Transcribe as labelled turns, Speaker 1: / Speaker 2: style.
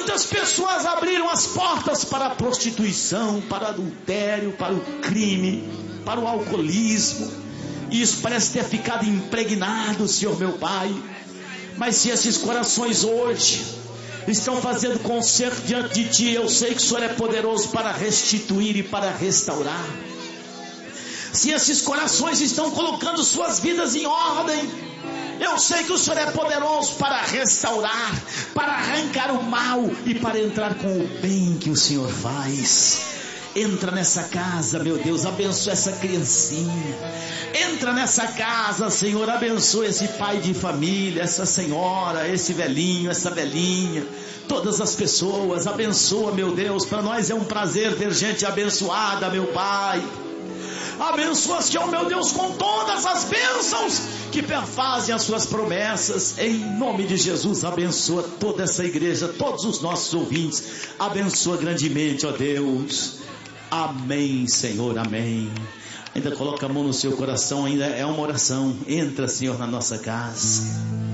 Speaker 1: Quantas pessoas abriram as portas para a prostituição, para o adultério, para o crime, para o alcoolismo, e isso parece ter ficado impregnado, Senhor meu Pai. Mas se esses corações hoje estão fazendo conserto diante de Ti, eu sei que o Senhor é poderoso para restituir e para restaurar. Se esses corações estão colocando suas vidas em ordem, eu sei que o Senhor é poderoso para restaurar, para arrancar o mal e para entrar com o bem que o Senhor faz. Entra nessa casa, meu Deus, abençoa essa criancinha. Entra nessa casa, Senhor, abençoa esse pai de família, essa senhora, esse velhinho, essa velhinha, todas as pessoas, abençoa, meu Deus. Para nós é um prazer ter gente abençoada, meu Pai. Abençoa, Senhor, meu Deus, com todas as bênçãos que perfazem as suas promessas. Em nome de Jesus, abençoa toda essa igreja, todos os nossos ouvintes. Abençoa grandemente, ó Deus. Amém, Senhor, amém. Ainda coloca a mão no seu coração, ainda é uma oração. Entra, Senhor, na nossa casa.